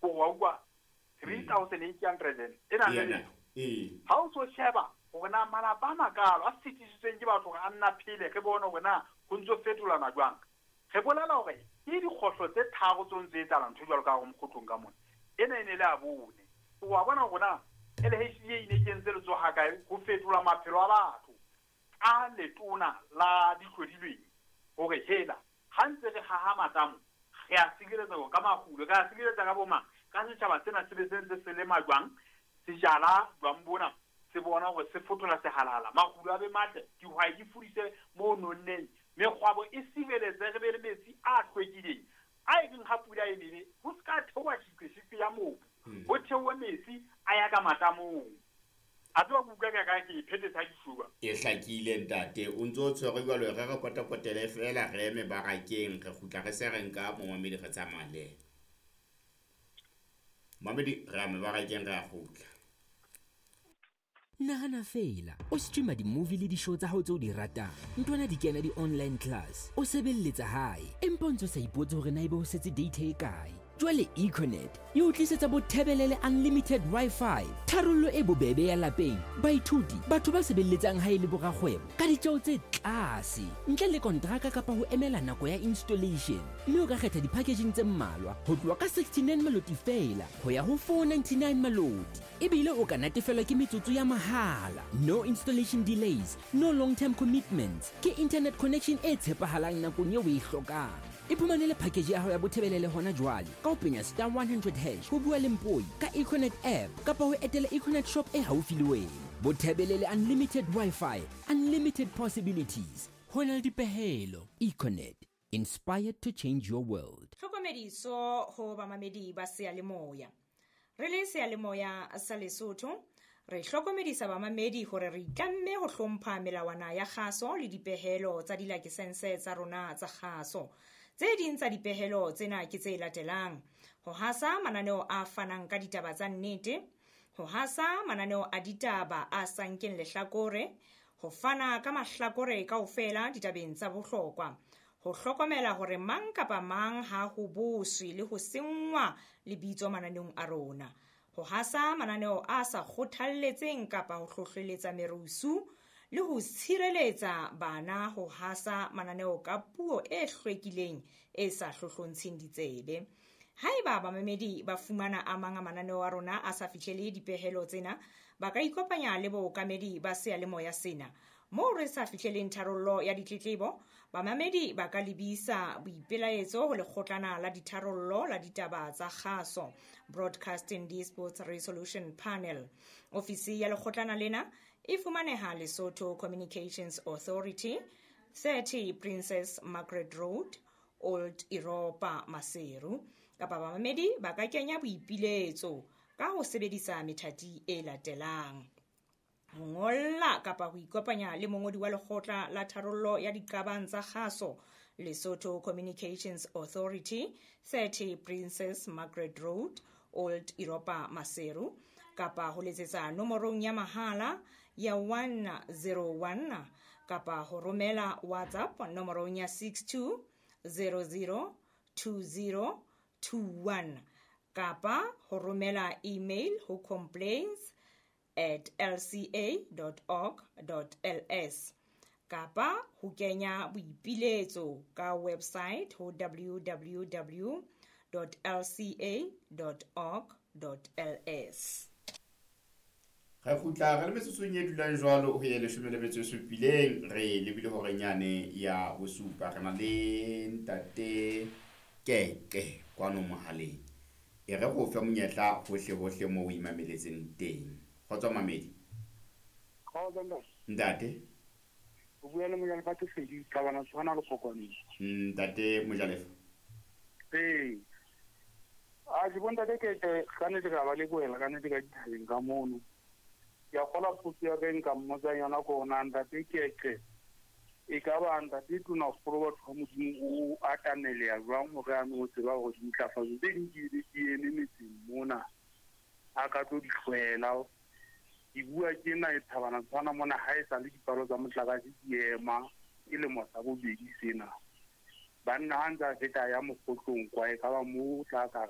wa 3800 ena le ha o so sheba bona malapa makalo a sitisitseng ke batho ga nna phile ke bona bona go ntse fetolana jwang ge bolela hore ke dikgotlo tse tharo tse tsala ntho jwalo ka go mkhutlong ka mona ena ene le a bone wa bona gona LHCA ine kentse le tso ha kae go fetola maphelo a batho a letona la ditlhodilweng hore hela hantse re ha matamo ge a sikiretsa go ka magulo ka sikiretsa ka boma ka setšhaba tsena se besentse se le majwang se jala jwang bona se bona go se fotola se halala magulo a be mate dihwai di fudise mo nonneng mekgwabo e sibeletse re be le metsi a hlwekileng a egeng ha pula e nele go se ka theoa tshikwe ya mobu go theoa metsi a ya ka matamong a tsewa kuka ka ke iphetesa difuba e hlakile ntate o ntse o tshwere jwalo re re potapotele fela re eme barakeng re gutla re se re nka momamedi re tsamale mamedi re ame barakeng re a gutla nahana fela o streama di-movie le di-show tsa hao tse o di ratang ntwana di kena di-online class o sebelletsa hae empa o ntse o sa ipotse hore na ebe o setse data e kae jwale Econet e o tlisetsa bothebelele unlimited Wi-Fi tharollo e bobebe ya lapeng baithuti batho ba sebelletsang hae le borakgwebo ka ditjeo tse tlase ntle le kontraka kapa ho emela nako ya installation mme o ka kgetha di-packaging tse mmalwa ho tloha ka 69 maloti fela ho ya ho 499 maloti ebile o ka natefelwa ke metsotso ya mahala no installation delays no long term commitments ke internet connection e tshepahalang nakong eo o e hlokang iphumanele package ya hao ya bothebelele hona jwale ka ho penya *100# ho bua le mpoi ka Econet app kapa ho etela Econet shop e haufi le wena bothebelele unlimited Wi-Fi unlimited possibilities hona le dipehelo Econet inspired to change your world tlhokomediso ho bamamedi ba Seyalemoya re le Seyalemoya sa Lesotho re hlokomedisa bamamedi hore re itlamme ho hlompha melawana ya kgaso le dipehelo tsa dilakisense tsa rona tsa kgaso tse ding tsa dipehelo tsena ke tse latelang ho hasa mananeo a fanang ka ditaba tsa nnete ho hasa mananeo a ditaba a sankeng lehlakore ho fana ka mahlakore kaofela ditabeng tsa bohlokwa ho hlokomela hore mang kapa mang ha ho boswe le ho sengwa lebitso mananeong a rona ho hasa mananeo a sa kgothalletseng kapa ho hlohleletsa merusu le ho tshireletsa bana ho hasa mananeo ka puo e hlwekileng e sa hlohlontsheng ditsebe haeba bamamedi ba fumana a mang a mananeo a rona a sa fihlele dipehelo tsena ba ka ikopanya le bookamedi ba Seyalemoya sena moo re sa fihleleng tharollo ya ditletlebo bamamedi ba ka lebisa boipelaetso ho lekgotlana la ditharollo la ditaba tsa kgaso Broadcasting Disputes Resolution Panel ofisi ya lekgotlana lena e fumaneha Lesotho Communications Authority 30 Princess Margaret Road Old Europa Maseru kapa bamamedi ba ka kenya boipiletso ka ho sebedisa methati e latelang ho ngolla kapa ho ikopanya le mongodi wa lekgotla la tharollo ya diqabang tsa kgaso Lesotho Communications Authority 30 Princess Margaret Road Old Europa Maseru kapa ho letsetsa nomorong ya mahala ya 101 kapa ho romela WhatsApp nomorong ya 62002021 kapa ho romela email ho complaints@lca.org.ls kapa ho kenya boipiletso ka website ho www.lca.org.ls ga gutla ga le metsotsong e dulang jwalo ho ye 17 re lebile hore nyane ya bosupa re na le ntate keke kwano mohaleng e re go fa monyetla hohle mo o imameletseng teng kgotsa mamedi ntate o bua le Mojalefa ke sedi ka bana tswana le kokwane ntate Mojalefa a di bonta ke kana diga ba le boela kana diga dithabeng ka mono ya gola putsi ya ben ka mmotsa yona ko na ntate ke e ka ba ntate tuna go batho mo o atanele ya jwang mo ga no tseba go ditlafa tse di ene metseng mona a ka tlo di hlwela di bua ke na e thabana tsana mona ha e sa le dipalo tsa motlakase di ema e le motsa bobedi sena banna hantsa feta ya mokotlong kwa e ka ba mo tla ka